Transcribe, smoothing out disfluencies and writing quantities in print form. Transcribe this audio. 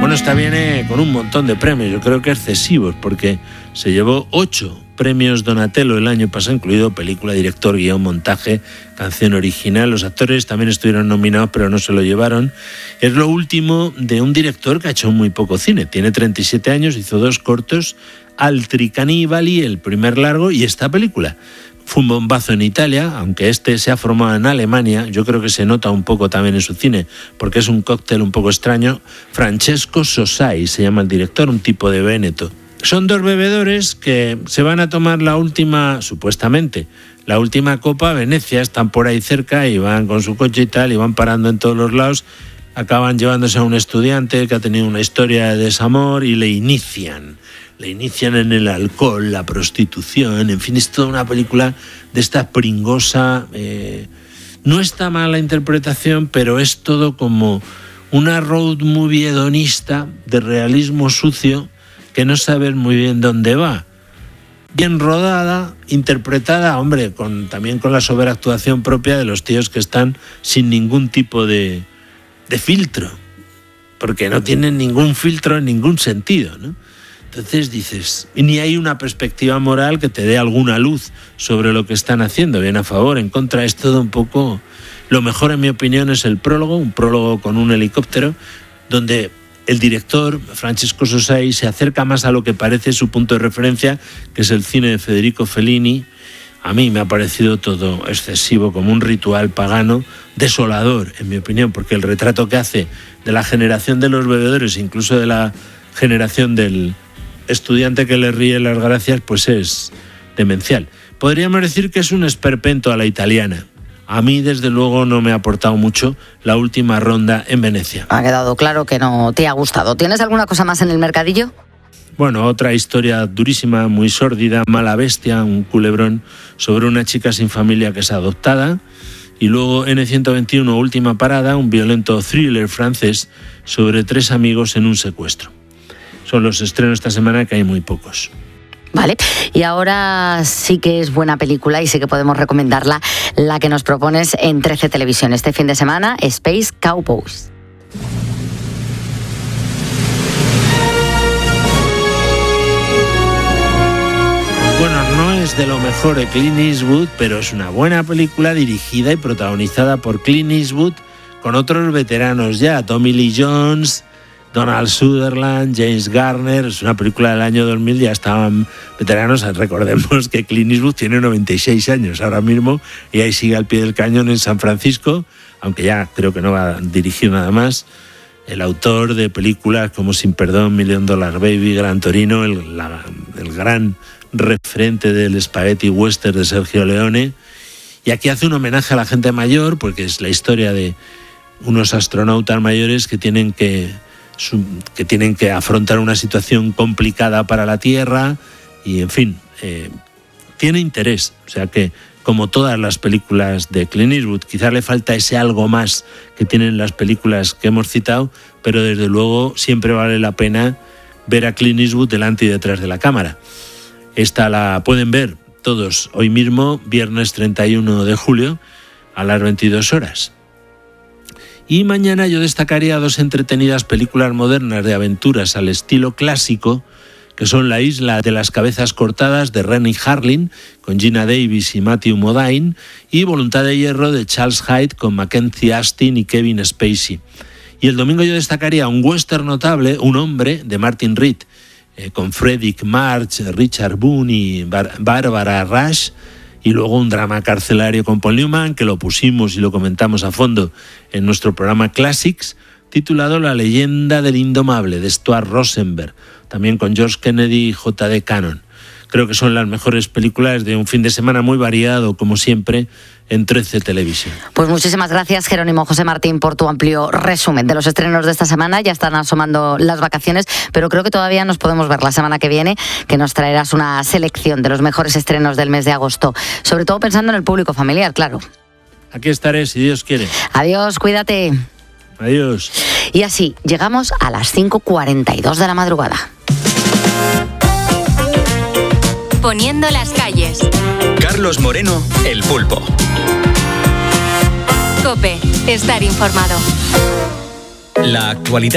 Bueno, esta viene con un montón de premios, yo creo que excesivos, porque se llevó 8 premios Donatello el año pasado, incluido película, director, guión, montaje, canción original. Los actores también estuvieron nominados, pero no se lo llevaron. Es lo último de un director que ha hecho muy poco cine. Tiene 37 años, hizo 2 cortos, Altri Cannibali, el primer largo, y esta película. Fue un bombazo en Italia, aunque este se ha formado en Alemania. Yo creo que se nota un poco también en su cine, porque es un cóctel un poco extraño. Francesco Sosai se llama el director, un tipo de Véneto. Son 2 bebedores que se van a tomar la última, supuestamente, la última copa a Venecia. Están por ahí cerca y van con su coche y tal, y van parando en todos los lados. Acaban llevándose a un estudiante que ha tenido una historia de desamor y le inician en el alcohol, la prostitución, en fin, es toda una película de esta pringosa. No está mal la interpretación, pero es todo como una road movie hedonista de realismo sucio que no sabes muy bien dónde va. Bien rodada, interpretada, hombre, también con la sobreactuación propia de los tíos que están sin ningún tipo de filtro, porque no tienen ningún filtro en ningún sentido, ¿no? Entonces dices, ni hay una perspectiva moral que te dé alguna luz sobre lo que están haciendo, bien a favor, en contra, es todo un poco. Lo mejor, en mi opinión, es el prólogo, un prólogo con un helicóptero, donde el director, Francesco Sosai, se acerca más a lo que parece su punto de referencia, que es el cine de Federico Fellini. A mí me ha parecido todo excesivo, como un ritual pagano, desolador, en mi opinión, porque el retrato que hace de la generación de los bebedores, incluso de la generación del estudiante que le ríe las gracias, pues es demencial. Podríamos decir que es un esperpento a la italiana. A mí, desde luego, no me ha aportado mucho la última ronda en Venecia. Ha quedado claro que no te ha gustado. ¿Tienes alguna cosa más en el mercadillo? Bueno, otra historia durísima, muy sórdida, Mala Bestia, un culebrón sobre una chica sin familia que es adoptada. Y luego N121, Última Parada, un violento thriller francés sobre 3 amigos en un secuestro. Son los estrenos esta semana, que hay muy pocos. Vale, y ahora sí que es buena película y sí que podemos recomendarla, la que nos propones en 13 Televisión este fin de semana, Space Cowboys. Bueno, no es de lo mejor de Clint Eastwood, pero es una buena película dirigida y protagonizada por Clint Eastwood, con otros veteranos ya, Tommy Lee Jones, Donald Sutherland, James Garner. Es una película del año 2000, ya estaban veteranos. Recordemos que Clint Eastwood tiene 96 años ahora mismo y ahí sigue al pie del cañón en San Francisco, aunque ya creo que no va a dirigir nada más. El autor de películas como Sin Perdón, $1 Million Baby, Gran Torino, el gran referente del spaghetti western de Sergio Leone. Y aquí hace un homenaje a la gente mayor, porque es la historia de unos astronautas mayores que tienen que afrontar una situación complicada para la Tierra y, en fin, tiene interés. O sea que, como todas las películas de Clint Eastwood, quizás le falta ese algo más que tienen las películas que hemos citado, pero desde luego siempre vale la pena ver a Clint Eastwood delante y detrás de la cámara. Esta la pueden ver todos hoy mismo, viernes 31 de julio, a las 22 horas. Y mañana yo destacaría 2 entretenidas películas modernas de aventuras al estilo clásico, que son La isla de las cabezas cortadas, de Renny Harlin, con Gina Davis y Matthew Modine, y Voluntad de hierro, de Charles Hyde, con Mackenzie Astin y Kevin Spacey. Y el domingo yo destacaría un western notable, Un hombre, de Martin Reed, con Fredric March, Richard Boone y Barbara Rush. Y luego un drama carcelario con Paul Newman, que lo pusimos y lo comentamos a fondo en nuestro programa Classics, titulado La leyenda del indomable, de Stuart Rosenberg, también con George Kennedy y J.D. Cannon. Creo que son las mejores películas de un fin de semana muy variado, como siempre, en 13 Televisión. Pues muchísimas gracias, Jerónimo José Martín, por tu amplio resumen de los estrenos de esta semana. Ya están asomando las vacaciones, pero creo que todavía nos podemos ver la semana que viene, que nos traerás una selección de los mejores estrenos del mes de agosto, sobre todo pensando en el público familiar, claro. Aquí estaré, si Dios quiere. Adiós, cuídate. Adiós. Y así llegamos a las 5:42 de la madrugada. Poniendo las calles. Carlos Moreno, El Pulpo. COPE, estar informado. La actualidad.